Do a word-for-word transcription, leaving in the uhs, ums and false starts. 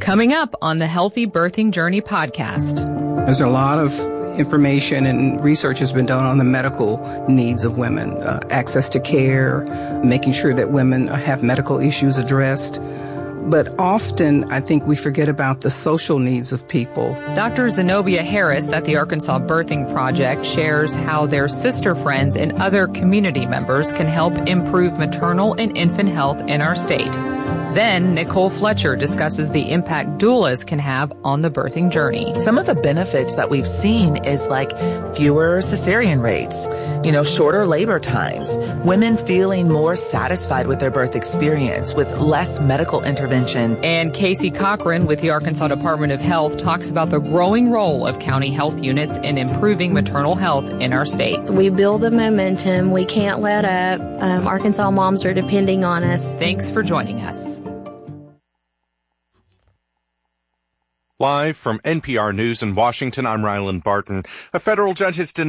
Coming up on the Healthy Birthing Journey podcast. There's a lot of information and research has been done on the medical needs of women, uh, access to care, making sure that women have medical issues addressed. But often, I think we forget about the social needs of people. Doctor Zenobia Harris at the Arkansas Birthing Project shares how their sister friends and other community members can help improve maternal and infant health in our state. Then, Nicole Fletcher discusses the impact doulas can have on the birthing journey. Some of the benefits that we've seen is like fewer cesarean rates, you know, shorter labor times, women feeling more satisfied with their birth experience with less medical intervention. And Casey Cochran with the Arkansas Department of Health talks about the growing role of county health units in improving maternal health in our state. We build the momentum. We can't let up. Um, Arkansas moms are depending on us. Thanks for joining us. Live from N P R News in Washington, I'm Ryland Barton. A federal judge has denied